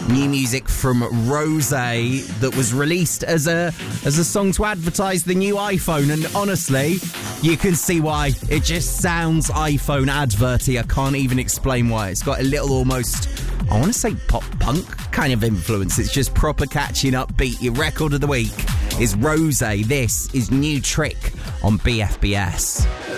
New music from Rose that was released as a song to advertise the new iPhone, and honestly, you can see why. It just sounds iPhone adverty. I can't even explain why. It's got a little almost, I want to say pop punk kind of influence. It's just proper catching upbeat. Your record of the week is Rose. This is New Trick on BFBS.